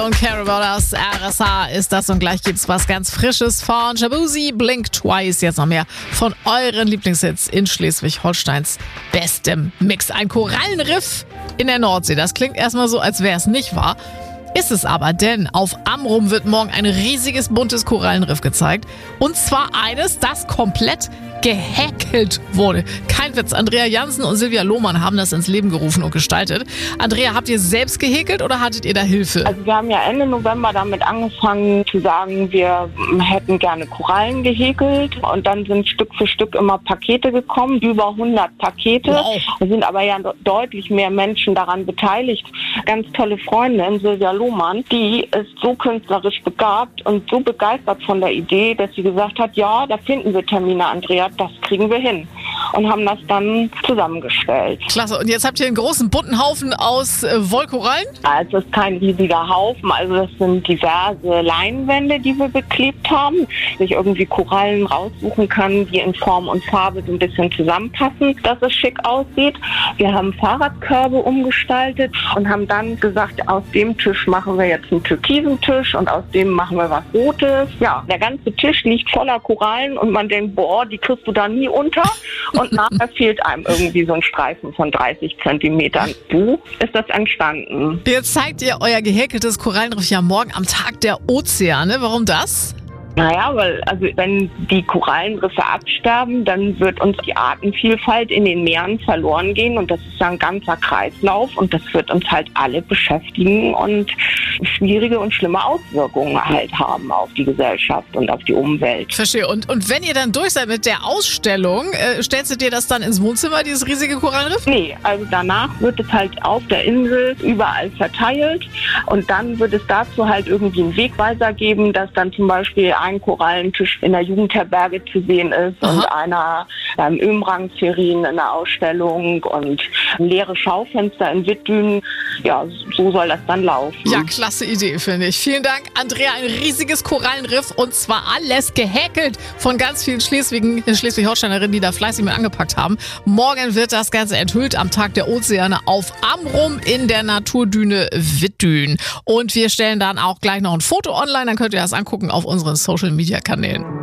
Und Care About Us, RSH ist das und gleich gibt's was ganz Frisches von Shaboozey, Blink Twice, jetzt noch mehr von euren Lieblingshits in Schleswig-Holsteins bestem Mix. Ein Korallenriff in der Nordsee, das klingt erstmal so, als wäre es nicht wahr. Ist es aber, denn auf Amrum wird morgen ein riesiges, buntes Korallenriff gezeigt. Und zwar eines, das komplett gehäkelt wurde. Kein Witz, Andrea Jansen und Silvia Lohmann haben das ins Leben gerufen und gestaltet. Andrea, habt ihr selbst gehäkelt oder hattet ihr da Hilfe? Also wir haben ja Ende November damit angefangen zu sagen, wir hätten gerne Korallen gehäkelt. Und dann sind Stück für Stück immer Pakete gekommen, über 100 Pakete. Wow. Es sind aber ja deutlich mehr Menschen daran beteiligt. Ganz tolle Freundin, Silvia Lohmann, die ist so künstlerisch begabt und so begeistert von der Idee, dass sie gesagt hat, ja, da finden wir Termine, Andrea, das kriegen wir hin. Und haben das dann zusammengestellt. Klasse. Und jetzt habt ihr einen großen bunten Haufen aus Wollkorallen? Also es ist kein riesiger Haufen. Also das sind diverse Leinwände, die wir beklebt haben. Sich irgendwie Korallen raussuchen kann, die in Form und Farbe so ein bisschen zusammenpassen, dass es schick aussieht. Wir haben Fahrradkörbe umgestaltet und haben dann gesagt, aus dem Tisch machen wir jetzt einen türkisen Tisch und aus dem machen wir was Rotes. Ja, der ganze Tisch liegt voller Korallen und man denkt, boah, die kriegst du da nie unter. Und nachher fehlt einem irgendwie so ein Streifen von 30 Zentimetern. So ist das entstanden. Jetzt zeigt ihr euer gehäkeltes Korallenriff ja morgen am Tag der Ozeane. Warum das? Naja, weil also wenn die Korallenriffe absterben, dann wird uns die Artenvielfalt in den Meeren verloren gehen und das ist ein ganzer Kreislauf und das wird uns halt alle beschäftigen und schwierige und schlimme Auswirkungen halt haben auf die Gesellschaft und auf die Umwelt. Verstehe. Und wenn ihr dann durch seid mit der Ausstellung, stellst du dir das dann ins Wohnzimmer, dieses riesige Korallenriff? Nee, also danach wird es halt auf der Insel überall verteilt und dann wird es dazu halt irgendwie einen Wegweiser geben, dass dann zum Beispiel ein Korallentisch in der Jugendherberge zu sehen ist und einer beim Ömrang-Ferien in der Ausstellung und leere Schaufenster in Wittdünen. Ja, so soll das dann laufen. Ja, klasse Idee, finde ich. Vielen Dank, Andrea. Ein riesiges Korallenriff und zwar alles gehäkelt von ganz vielen Schleswig-Holsteinerinnen, die da fleißig mit angepackt haben. Morgen wird das Ganze enthüllt am Tag der Ozeane auf Amrum in der Naturdüne Wittdün. Und wir stellen dann auch gleich noch ein Foto online, dann könnt ihr das angucken auf unseren Social-Media-Kanälen.